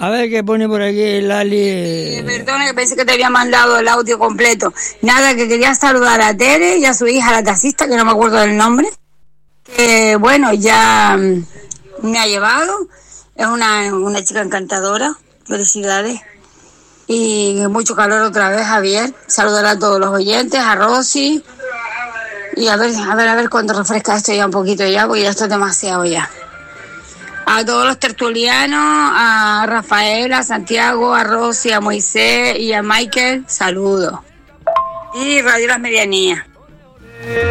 A ver qué pone por aquí Lali. Perdona que pensé que te había mandado el audio completo. Nada, que quería saludar a Tere y a su hija, la taxista, que no me acuerdo del nombre. Que bueno, ya me ha llevado. Es una chica encantadora. Felicidades. Y mucho calor otra vez, Javier. Saludar a todos los oyentes, a Rosy. Y a ver cuándo refresca esto ya un poquito ya, porque ya está demasiado ya. A todos los tertulianos, a Rafael, a Santiago, a Rosy, a Moisés y a Michael, saludos. Y Radio Las Medianías.